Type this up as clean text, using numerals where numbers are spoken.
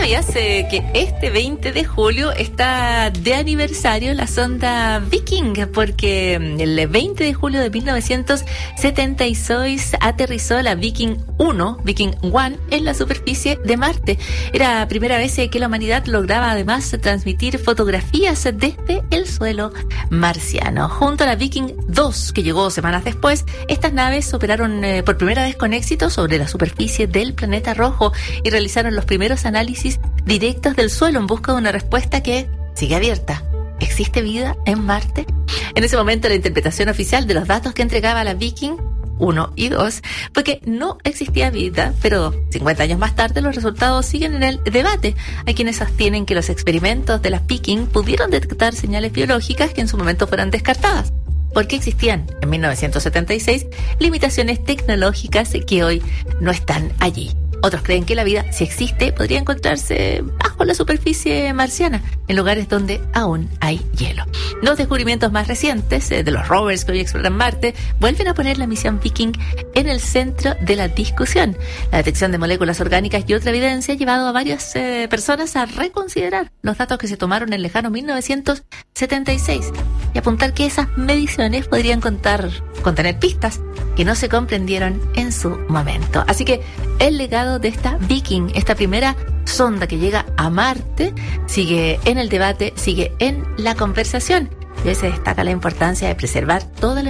¿Sabías que este 20 de julio está de aniversario la sonda Viking? Porque el 20 de julio de 1976 aterrizó la Viking 1, Viking 1, en la superficie de Marte. Era la primera vez que la humanidad lograba además transmitir fotografías desde el suelo marciano. Junto a la Viking 2, que llegó semanas después, estas naves operaron por primera vez con éxito sobre la superficie del planeta rojo y realizaron los primeros análisis directos del suelo en busca de una respuesta que sigue abierta. ¿Existe vida en Marte? En ese momento la interpretación oficial de los datos que entregaba la Viking 1 y 2 fue que no existía vida, pero 50 años más tarde los resultados siguen en el debate. Hay quienes sostienen que los experimentos de las Viking pudieron detectar señales biológicas que en su momento fueron descartadas, porque existían en 1976 limitaciones tecnológicas que hoy no están allí. Otros creen que la vida, si existe, podría encontrarse bajo la superficie marciana, en lugares donde aún hay hielo. Los descubrimientos más recientes de los rovers que hoy exploran Marte vuelven a poner la misión Viking en el centro de la discusión. La detección de moléculas orgánicas y otra evidencia ha llevado a varias personas a reconsiderar los datos que se tomaron en el lejano 1976 y apuntar que esas mediciones podrían contener pistas que no se comprendieron en su momento. Así que el legado de esta Viking, esta primera sonda que llega a Marte, sigue en el debate, sigue en la conversación. Y hoy se destaca la importancia de preservar toda la